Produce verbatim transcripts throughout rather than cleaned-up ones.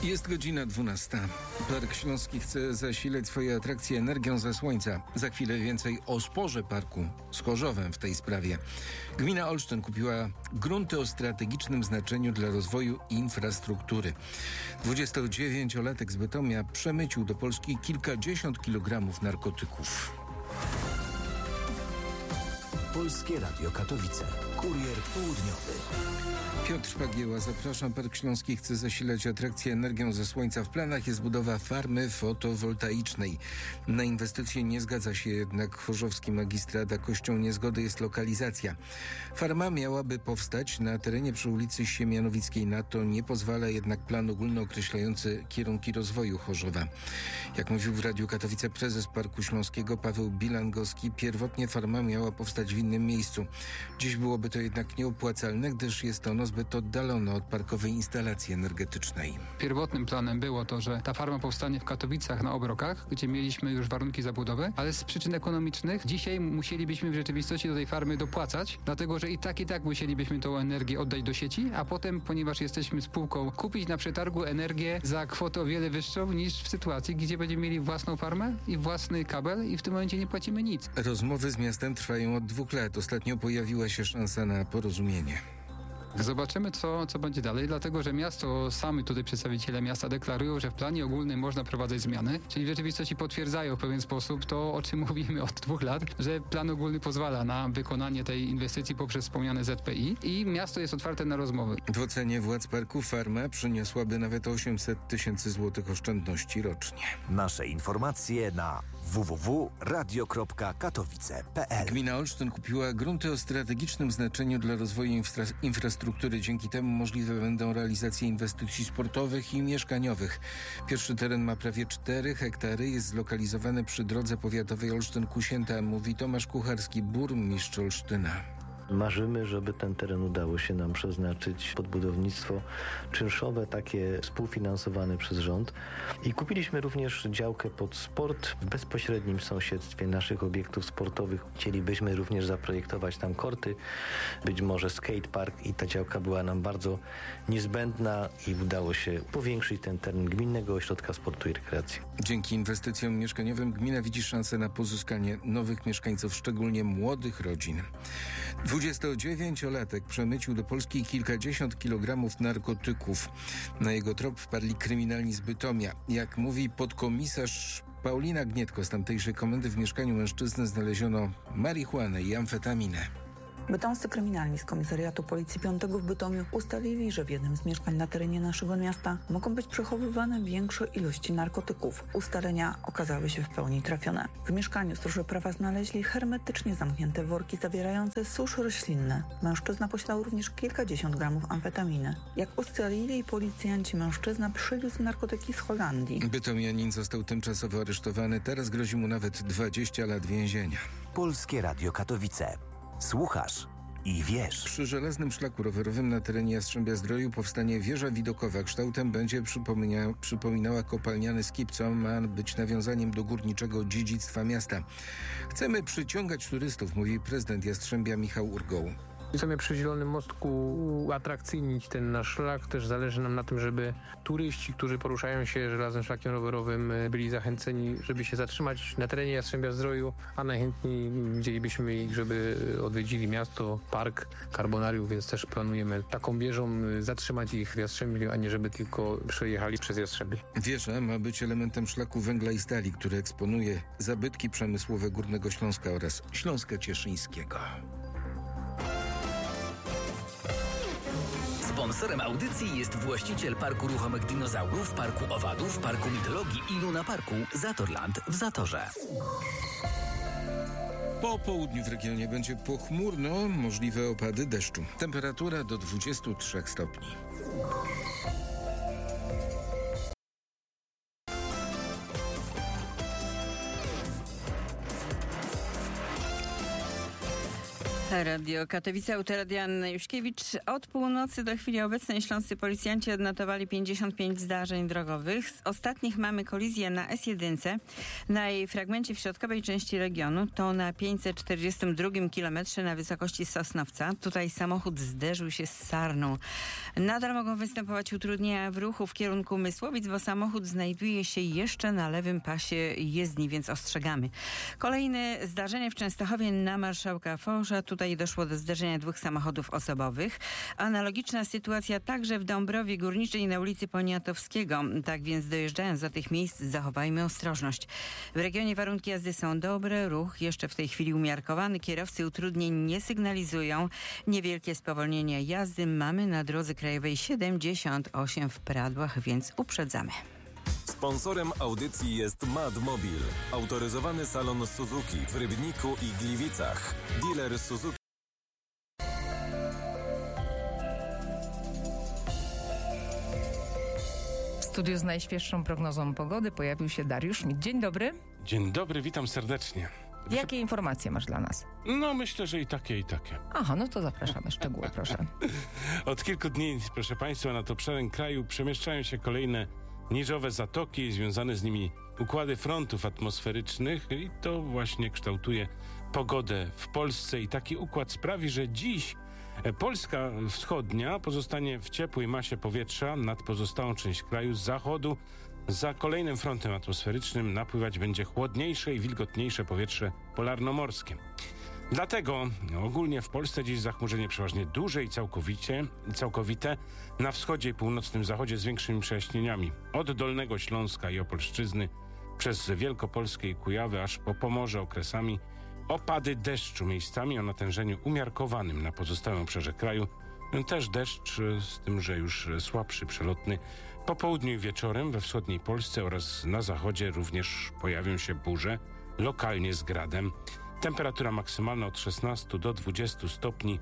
Jest godzina dwunasta. Park Śląski chce zasilać swoje atrakcje energią ze słońca. Za chwilę więcej o sporze parku z Chorzowem w tej sprawie. Gmina Olsztyn kupiła grunty o strategicznym znaczeniu dla rozwoju infrastruktury. dwudziestodziewięciolatek z Bytomia przemycił do Polski kilkadziesiąt kilogramów narkotyków. Polskie Radio Katowice. Kurier południowy. Piotr Szpagieła, zapraszam. Park Śląski chce zasilać atrakcje energią ze słońca. W planach jest budowa farmy fotowoltaicznej. Na inwestycje nie zgadza się jednak chorzowski magistrat, a kością niezgody jest lokalizacja. Farma miałaby powstać na terenie przy ulicy Siemianowickiej. Na to nie pozwala jednak plan ogólny określający kierunki rozwoju Chorzowa. Jak mówił w Radiu Katowice prezes Parku Śląskiego Paweł Bilangowski, pierwotnie farma miała powstać w innym miejscu. Dziś byłoby to jednak nieopłacalne, gdyż jest ono zbyt oddalone od parkowej instalacji energetycznej. Pierwotnym planem było to, że ta farma powstanie w Katowicach na Obrokach, gdzie mieliśmy już warunki zabudowy, ale z przyczyn ekonomicznych dzisiaj musielibyśmy w rzeczywistości do tej farmy dopłacać, dlatego że i tak i tak musielibyśmy tą energię oddać do sieci, a potem, ponieważ jesteśmy spółką, kupić na przetargu energię za kwotę o wiele wyższą niż w sytuacji, gdzie będziemy mieli własną farmę i własny kabel i w tym momencie nie płacimy nic. Rozmowy z miastem trwają od dwóch lat. Ostatnio pojawiła się szansa na porozumienie. Zobaczymy, co, co będzie dalej, dlatego że miasto, sami tutaj przedstawiciele miasta deklarują, że w planie ogólnym można wprowadzać zmiany, czyli w rzeczywistości potwierdzają w pewien sposób to, o czym mówimy od dwóch lat, że plan ogólny pozwala na wykonanie tej inwestycji poprzez wspomniane Z P I i miasto jest otwarte na rozmowy. W ocenie władz parku farma przyniosłaby nawet osiemset tysięcy złotych oszczędności rocznie. Nasze informacje na w w w kropka radio kropka katowice kropka p l. Gmina Olsztyn kupiła grunty o strategicznym znaczeniu dla rozwoju infra- infrastruktury. Dzięki temu możliwe będą realizacje inwestycji sportowych i mieszkaniowych. Pierwszy teren ma prawie cztery hektary, jest zlokalizowany przy drodze powiatowej Olsztyn-Kusięta, mówi Tomasz Kucharski, burmistrz Olsztyna. Marzymy, żeby ten teren udało się nam przeznaczyć pod budownictwo czynszowe, takie współfinansowane przez rząd. I kupiliśmy również działkę pod sport w bezpośrednim sąsiedztwie naszych obiektów sportowych. Chcielibyśmy również zaprojektować tam korty, być może skatepark i ta działka była nam bardzo niezbędna i udało się powiększyć ten teren Gminnego Ośrodka Sportu i Rekreacji. Dzięki inwestycjom mieszkaniowym gmina widzi szansę na pozyskanie nowych mieszkańców, szczególnie młodych rodzin. dwudziestodziewięciolatek przemycił do Polski kilkadziesiąt kilogramów narkotyków. Na jego trop wpadli kryminalni z Bytomia. Jak mówi podkomisarz Paulina Gnietko z tamtejszej komendy, w mieszkaniu mężczyzny znaleziono marihuanę i amfetaminę. Bytomscy kryminalni z Komisariatu Policji piątego w Bytomiu ustalili, że w jednym z mieszkań na terenie naszego miasta mogą być przechowywane większe ilości narkotyków. Ustalenia okazały się w pełni trafione. W mieszkaniu stróże prawa znaleźli hermetycznie zamknięte worki zawierające susz roślinny. Mężczyzna posiadał również kilkadziesiąt gramów amfetaminy. Jak ustalili policjanci, mężczyzna przywiózł narkotyki z Holandii. Bytomianin został tymczasowo aresztowany. Teraz grozi mu nawet dwadzieścia lat więzienia. Polskie Radio Katowice. Słuchasz i wiesz. Przy żelaznym szlaku rowerowym na terenie Jastrzębia-Zdroju powstanie wieża widokowa. Kształtem będzie przypomina, przypominała kopalniany skip, co ma być nawiązaniem do górniczego dziedzictwa miasta. Chcemy przyciągać turystów, mówi prezydent Jastrzębia Michał Urgoł. Chcemy przy Zielonym Mostku uatrakcyjnić ten nasz szlak. Też zależy nam na tym, żeby turyści, którzy poruszają się żelaznym szlakiem rowerowym, byli zachęceni, żeby się zatrzymać na terenie Jastrzębia-Zdroju, a najchętniej widzielibyśmy ich, żeby odwiedzili miasto, park, Karbonarium, więc też planujemy taką wieżą zatrzymać ich w Jastrzębiu, a nie żeby tylko przejechali przez Jastrzębie. Wieża ma być elementem szlaku węgla i stali, który eksponuje zabytki przemysłowe Górnego Śląska oraz Śląska Cieszyńskiego. Sponsorem audycji jest właściciel Parku Ruchomych Dinozaurów, Parku Owadów, Parku Mitologii i Luna Parku Zatorland w Zatorze. Po południu w regionie będzie pochmurno, możliwe opady deszczu. Temperatura do dwudziestu trzech stopni. Radio Katowice, Autoradia Anna Juśkiewicz. Od północy do chwili obecnej śląscy policjanci odnotowali pięćdziesiąt pięć zdarzeń drogowych. Z ostatnich mamy kolizję na S jeden na jej fragmencie w środkowej części regionu. To na pięćset czterdziestym drugim kilometrze na wysokości Sosnowca. Tutaj samochód zderzył się z sarną. Nadal mogą występować utrudnienia w ruchu w kierunku Mysłowic, bo samochód znajduje się jeszcze na lewym pasie jezdni, więc ostrzegamy. Kolejne zdarzenie w Częstochowie na Marszałka Fosza. Tutaj doszło do zderzenia dwóch samochodów osobowych. Analogiczna sytuacja także w Dąbrowie Górniczej na ulicy Poniatowskiego. Tak więc dojeżdżając do tych miejsc zachowajmy ostrożność. W regionie warunki jazdy są dobre, ruch jeszcze w tej chwili umiarkowany. Kierowcy utrudnień nie sygnalizują. Niewielkie spowolnienie jazdy mamy na drodze krajowej siedemdziesiąt osiem w Pradłach, więc uprzedzamy. Sponsorem audycji jest Madmobil, autoryzowany salon Suzuki w Rybniku i Gliwicach. Dealer Suzuki. W studiu z najświeższą prognozą pogody pojawił się Dariusz Schmidt. Dzień dobry. Dzień dobry, witam serdecznie. Jakie informacje masz dla nas? No myślę, że i takie, i takie. Aha, no to zapraszamy. Szczegóły, proszę. Od kilku dni, proszę Państwa, nad obszarem kraju przemieszczają się kolejne niżowe zatoki, związane z nimi układy frontów atmosferycznych i to właśnie kształtuje pogodę w Polsce i taki układ sprawi, że dziś Polska wschodnia pozostanie w ciepłej masie powietrza nad pozostałą część kraju z zachodu. Za kolejnym frontem atmosferycznym napływać będzie chłodniejsze i wilgotniejsze powietrze polarnomorskie. Dlatego ogólnie w Polsce dziś zachmurzenie przeważnie duże i całkowicie, całkowite na wschodzie i północnym zachodzie z większymi przejaśnieniami. Od Dolnego Śląska i Opolszczyzny przez Wielkopolskie i Kujawy aż po Pomorze okresami opady deszczu miejscami o natężeniu umiarkowanym na pozostałym obszarze kraju. Też deszcz, z tym, że już słabszy, przelotny. Po południu i wieczorem we wschodniej Polsce oraz na zachodzie również pojawią się burze, lokalnie z gradem. Temperatura maksymalna od szesnastu do dwudziestu stopni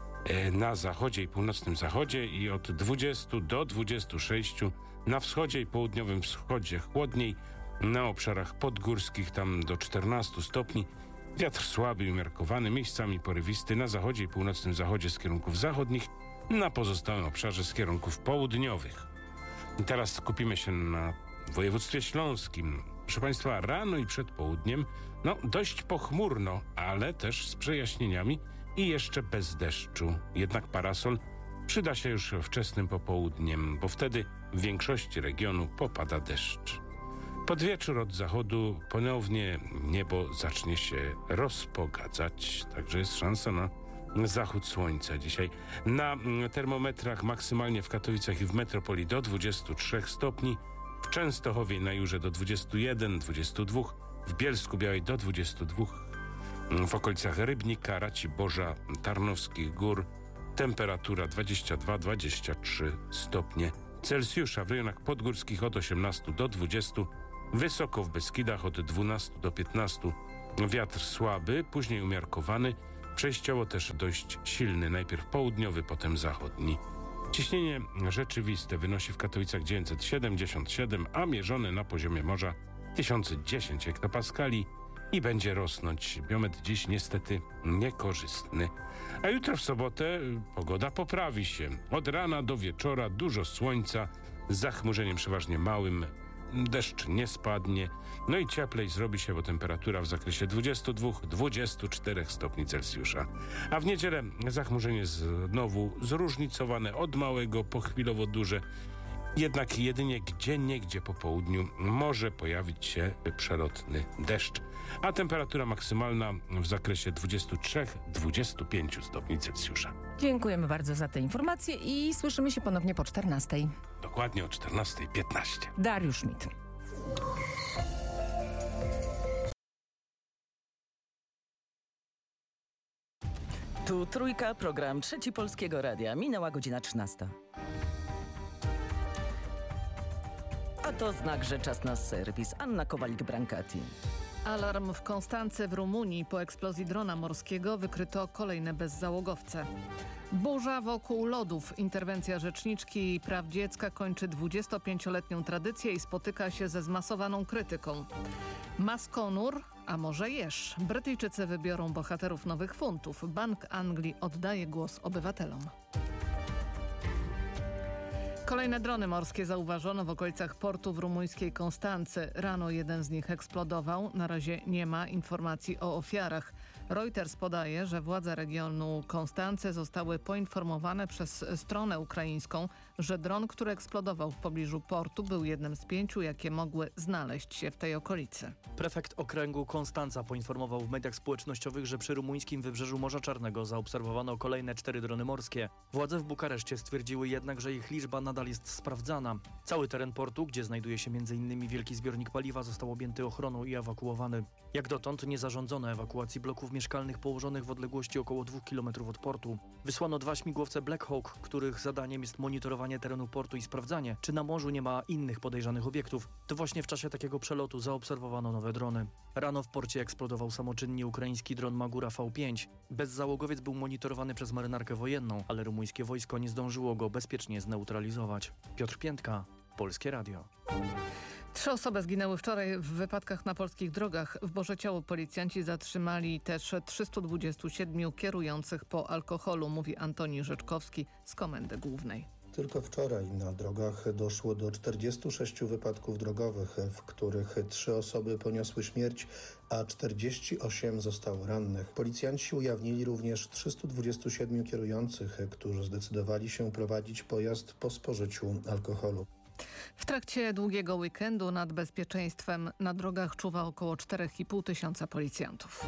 na zachodzie i północnym zachodzie i od dwudziestu do dwudziestu sześciu na wschodzie i południowym wschodzie chłodniej, na obszarach podgórskich tam do czternastu stopni. Wiatr słaby i umiarkowany, miejscami porywisty na zachodzie i północnym zachodzie z kierunków zachodnich, na pozostałym obszarze z kierunków południowych. I teraz skupimy się na województwie śląskim. Proszę Państwa, rano i przed południem, no dość pochmurno, ale też z przejaśnieniami i jeszcze bez deszczu. Jednak parasol przyda się już wczesnym popołudniem, bo wtedy w większości regionu popada deszcz. Pod wieczór od zachodu ponownie niebo zacznie się rozpogadzać, także jest szansa na zachód słońca dzisiaj. Na termometrach maksymalnie w Katowicach i w metropolii do dwudziestu trzech stopni, w Częstochowie i na Jurze do dwudziestu jeden do dwudziestu dwóch, w Bielsku Białej do dwudziestu dwóch, w okolicach Rybnika, Raciborza, Tarnowskich Gór temperatura dwadzieścia dwa do dwudziestu trzech stopnie Celsjusza, w rejonach podgórskich od osiemnastu do dwudziestu, wysoko w Beskidach od dwunastu do piętnastu. Wiatr słaby, później umiarkowany, przejściowo też dość silny, najpierw południowy, potem zachodni. Ciśnienie rzeczywiste wynosi w Katowicach dziewięćset siedemdziesiąt siedem, a mierzone na poziomie morza tysiąc dziesięć hektopaskali i będzie rosnąć. Biometr dziś niestety niekorzystny. A jutro w sobotę pogoda poprawi się. Od rana do wieczora dużo słońca, z zachmurzeniem przeważnie małym. Deszcz nie spadnie, no i cieplej zrobi się, bo temperatura w zakresie dwudziestu dwóch do dwudziestu czterech stopni Celsjusza. A w niedzielę zachmurzenie znowu zróżnicowane od małego po chwilowo duże. Jednak jedynie gdzieniegdzie po południu może pojawić się przelotny deszcz. A temperatura maksymalna w zakresie dwudziestu trzech do dwudziestu pięciu stopni Celsjusza. Dziękujemy bardzo za te informacje i słyszymy się ponownie po czternastej. Dokładnie o czternastej piętnaście. Dariusz Schmidt. Tu Trójka, program Trzeci Polskiego Radia. Minęła godzina trzynasta. A to znak, że czas na serwis. Anna Kowalik-Brankati. Alarm w Konstance w Rumunii. Po eksplozji drona morskiego wykryto kolejne bezzałogowce. Burza wokół lodów. Interwencja rzeczniczki praw dziecka kończy dwudziestopięcioletnią tradycję i spotyka się ze zmasowaną krytyką. Maskonur, a może Jesz. Brytyjczycy wybiorą bohaterów nowych funtów. Bank Anglii oddaje głos obywatelom. Kolejne drony morskie zauważono w okolicach portu w rumuńskiej Konstancy. Rano jeden z nich eksplodował. Na razie nie ma informacji o ofiarach. Reuters podaje, że władze regionu Konstancy zostały poinformowane przez stronę ukraińską, że dron, który eksplodował w pobliżu portu, był jednym z pięciu, jakie mogły znaleźć się w tej okolicy. Prefekt okręgu Konstanca poinformował w mediach społecznościowych, że przy rumuńskim wybrzeżu Morza Czarnego zaobserwowano kolejne cztery drony morskie. Władze w Bukareszcie stwierdziły jednak, że ich liczba nadal jest sprawdzana. Cały teren portu, gdzie znajduje się między innymi wielki zbiornik paliwa, został objęty ochroną i ewakuowany. Jak dotąd nie zarządzono ewakuacji bloków mieszkalnych położonych w odległości około dwóch kilometrów od portu. Wysłano dwa śmigłowce Black Hawk, których zadaniem jest monitorowanie terenu portu i sprawdzanie, czy na morzu nie ma innych podejrzanych obiektów. To właśnie w czasie takiego przelotu zaobserwowano nowe drony. Rano w porcie eksplodował samoczynnie ukraiński dron Magura V pięć. Bezzałogowiec był monitorowany przez marynarkę wojenną, ale rumuńskie wojsko nie zdążyło go bezpiecznie zneutralizować. Piotr Piętka, Polskie Radio. Trzy osoby zginęły wczoraj w wypadkach na polskich drogach. W Borzeciało policjanci zatrzymali też trzystu dwudziestu siedmiu kierujących po alkoholu, mówi Antoni Rzeczkowski z Komendy Głównej. Tylko wczoraj na drogach doszło do czterdziestu sześciu wypadków drogowych, w których trzy osoby poniosły śmierć, a czterdzieści osiem zostało rannych. Policjanci ujawnili również trzystu dwudziestu siedmiu kierujących, którzy zdecydowali się prowadzić pojazd po spożyciu alkoholu. W trakcie długiego weekendu nad bezpieczeństwem na drogach czuwa około czterech i pół tysiąca policjantów.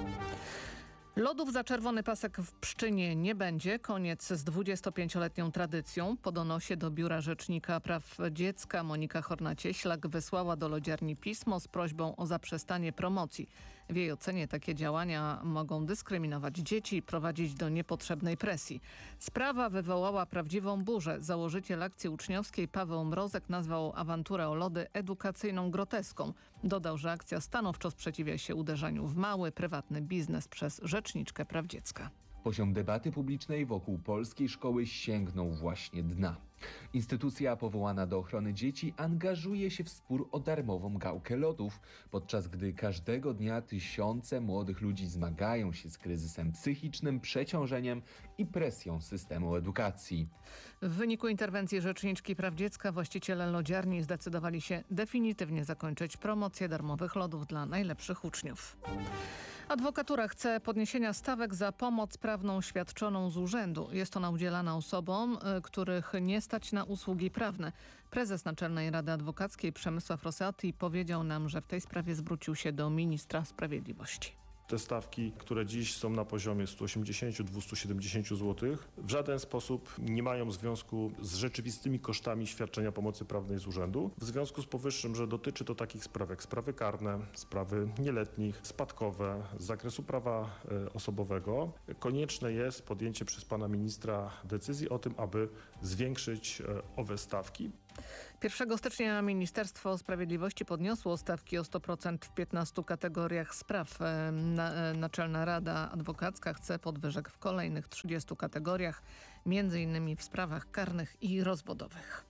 Lodów za czerwony pasek w Pszczynie nie będzie. Koniec z dwudziestopięcioletnią tradycją. Po donosie do Biura Rzecznika Praw Dziecka Monika Horna-Cieślak wysłała do lodziarni pismo z prośbą o zaprzestanie promocji. W jej ocenie takie działania mogą dyskryminować dzieci i prowadzić do niepotrzebnej presji. Sprawa wywołała prawdziwą burzę. Założyciel akcji uczniowskiej Paweł Mrozek nazwał awanturę o lody edukacyjną groteską. Dodał, że akcja stanowczo sprzeciwia się uderzaniu w mały, prywatny biznes przez Rzeczniczkę Praw Dziecka. Poziom debaty publicznej wokół polskiej szkoły sięgnął właśnie dna. Instytucja powołana do ochrony dzieci angażuje się w spór o darmową gałkę lodów, podczas gdy każdego dnia tysiące młodych ludzi zmagają się z kryzysem psychicznym, przeciążeniem i presją systemu edukacji. W wyniku interwencji Rzeczniczki Praw Dziecka właściciele lodziarni zdecydowali się definitywnie zakończyć promocję darmowych lodów dla najlepszych uczniów. Adwokatura chce podniesienia stawek za pomoc prawną świadczoną z urzędu. Jest ona udzielana osobom, których nie stać na usługi prawne. Prezes Naczelnej Rady Adwokackiej Przemysław Rosati powiedział nam, że w tej sprawie zwrócił się do ministra sprawiedliwości. Te stawki, które dziś są na poziomie stu osiemdziesięciu do dwustu siedemdziesięciu złotych, w żaden sposób nie mają związku z rzeczywistymi kosztami świadczenia pomocy prawnej z urzędu. W związku z powyższym, że dotyczy to takich spraw jak sprawy karne, sprawy nieletnich, spadkowe, z zakresu prawa osobowego, konieczne jest podjęcie przez pana ministra decyzji o tym, aby zwiększyć owe stawki. pierwszego stycznia Ministerstwo Sprawiedliwości podniosło stawki o sto procent w piętnastu kategoriach spraw. Naczelna Rada Adwokacka chce podwyżek w kolejnych trzydziestu kategoriach, między innymi w sprawach karnych i rozwodowych.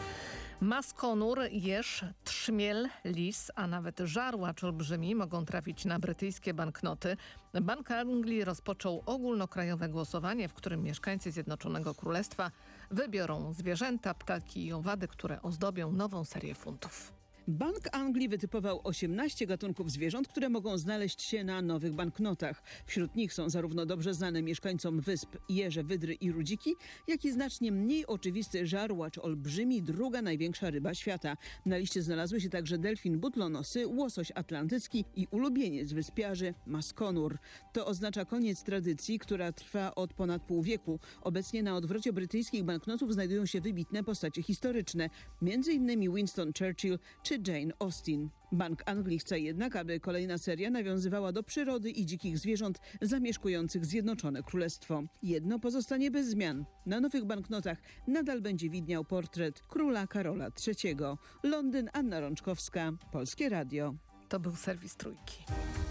Maskonur, jeż, trzmiel, lis, a nawet żarłacz olbrzymi mogą trafić na brytyjskie banknoty. Bank Anglii rozpoczął ogólnokrajowe głosowanie, w którym mieszkańcy Zjednoczonego Królestwa wybiorą zwierzęta, ptaki i owady, które ozdobią nową serię funtów. Bank Anglii wytypował osiemnaście gatunków zwierząt, które mogą znaleźć się na nowych banknotach. Wśród nich są zarówno dobrze znane mieszkańcom wysp jeże, wydry i rudziki, jak i znacznie mniej oczywisty żarłacz olbrzymi, druga największa ryba świata. Na liście znalazły się także delfin butlonosy, łosoś atlantycki i ulubieniec wyspiarzy maskonur. To oznacza koniec tradycji, która trwa od ponad pół wieku. Obecnie na odwrocie brytyjskich banknotów znajdują się wybitne postacie historyczne, między innymi Winston Churchill czy Jane Austen. Bank Anglii chce jednak, aby kolejna seria nawiązywała do przyrody i dzikich zwierząt zamieszkujących Zjednoczone Królestwo. Jedno pozostanie bez zmian. Na nowych banknotach nadal będzie widniał portret króla Karola trzeciego. Londyn, Anna Rączkowska, Polskie Radio. To był serwis Trójki.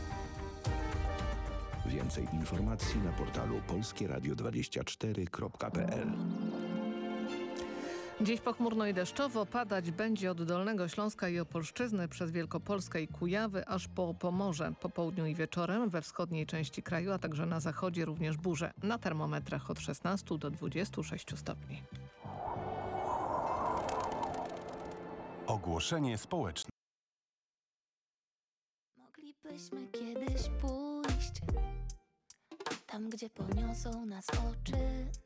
Więcej informacji na portalu polskie radio dwadzieścia cztery kropka p l. Dziś pochmurno i deszczowo, padać będzie od Dolnego Śląska i Opolszczyzny przez Wielkopolskę i Kujawy aż po Pomorze. Po południu i wieczorem we wschodniej części kraju, a także na zachodzie również burze. Na termometrach od szesnastu do dwudziestu sześciu stopni. Ogłoszenie społeczne. Moglibyśmy kiedyś pójść tam, gdzie poniosą nas oczy.